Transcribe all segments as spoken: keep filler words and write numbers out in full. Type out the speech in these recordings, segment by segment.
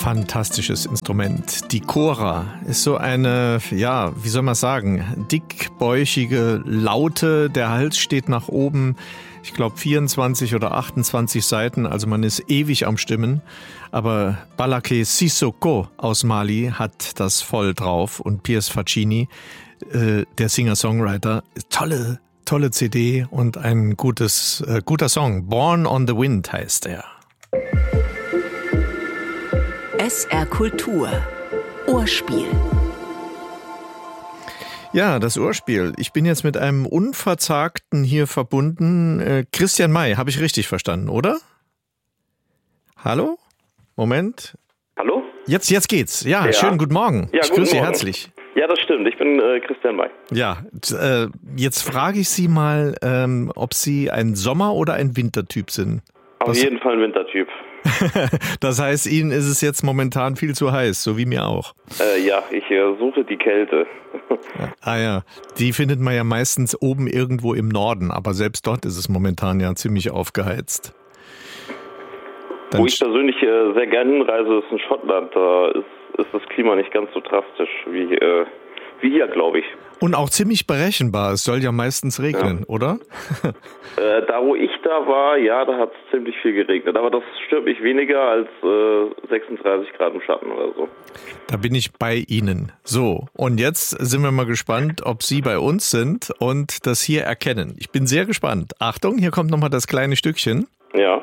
Fantastisches Instrument. Die Kora ist so eine, ja, wie soll man sagen, dickbäuchige Laute. Der Hals steht nach oben. Ich glaube vierundzwanzig oder achtundzwanzig Saiten, also man ist ewig am Stimmen. Aber Balaké Sissoko aus Mali hat das voll drauf. Und Piers Faccini, äh, der Singer-Songwriter, tolle, tolle C D und ein gutes, äh, guter Song. Born on the Wind heißt er. S R Kultur. Ohrspiel. Ja, das Ohrspiel. Ich bin jetzt mit einem Unverzagten hier verbunden. Äh, Christian May, habe ich richtig verstanden, oder? Hallo? Moment. Hallo? Jetzt, jetzt geht's. Ja, ja. Schönen guten Morgen. Ja, ich guten grüße Sie Morgen. herzlich. Ja, das stimmt. Ich bin äh, Christian May. Ja, äh, jetzt frage ich Sie mal, ähm, ob Sie ein Sommer- oder ein Wintertyp sind. Auf Was? jeden Fall ein Wintertyp. Das heißt, Ihnen ist es jetzt momentan viel zu heiß, so wie mir auch. Äh, ja, ich äh, suche die Kälte. Ah ja, die findet man ja meistens oben irgendwo im Norden, aber selbst dort ist es momentan ja ziemlich aufgeheizt. Dann Wo ich persönlich äh, sehr gerne hinreise, ist in Schottland. Da ist, ist das Klima nicht ganz so drastisch wie, äh, wie hier, glaube ich. Und auch ziemlich berechenbar. Es soll ja meistens regnen, ja. Oder? äh, da, wo ich da war, ja, da hat es ziemlich viel geregnet. Aber das stört mich weniger als äh, sechsunddreißig Grad im Schatten oder so. Da bin ich bei Ihnen. So, und jetzt sind wir mal gespannt, ob Sie bei uns sind und das hier erkennen. Ich bin sehr gespannt. Achtung, hier kommt nochmal das kleine Stückchen. Ja.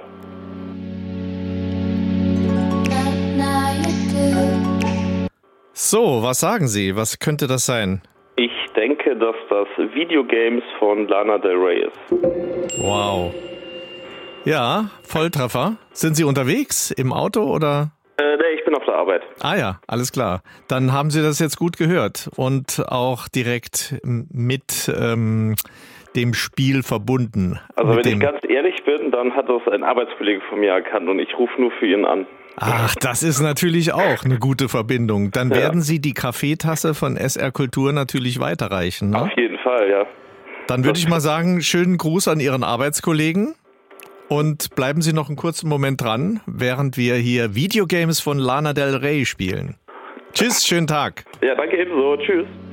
So, was sagen Sie? Was könnte das sein? Ich denke, dass das Videogames von Lana Del Rey ist. Wow. Ja, Volltreffer. Sind Sie unterwegs im Auto oder? Äh, nee, ich bin auf der Arbeit. Ah ja, alles klar. Dann haben Sie das jetzt gut gehört und auch direkt mit ähm, dem Spiel verbunden. Also wenn dem ich ganz ehrlich bin, dann hat das ein Arbeitskollege von mir erkannt und ich rufe nur für ihn an. Ach, das ist natürlich auch eine gute Verbindung. Dann ja. werden Sie die Kaffeetasse von S R Kultur natürlich weiterreichen. Ne? Auf jeden Fall, ja. Dann würde ich mal sagen, schönen Gruß an Ihren Arbeitskollegen und bleiben Sie noch einen kurzen Moment dran, während wir hier Videogames von Lana Del Rey spielen. Tschüss, schönen Tag. Ja, danke ebenso. Tschüss.